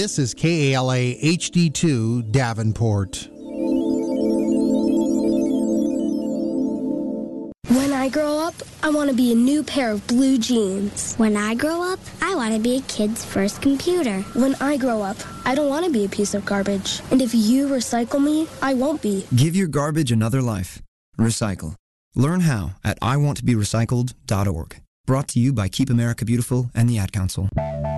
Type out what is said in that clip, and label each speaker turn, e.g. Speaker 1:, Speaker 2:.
Speaker 1: This is KALA HD2 Davenport.
Speaker 2: When I grow up, I want to be a new pair of blue jeans.
Speaker 3: When I grow up, I want to be a kid's first computer.
Speaker 2: When I grow up, I don't want to be a piece of garbage. And if you recycle me, I won't be.
Speaker 4: Give your garbage another life. Recycle. Learn how at iwanttoberecycled.org. Brought to you by Keep America Beautiful and the Ad Council.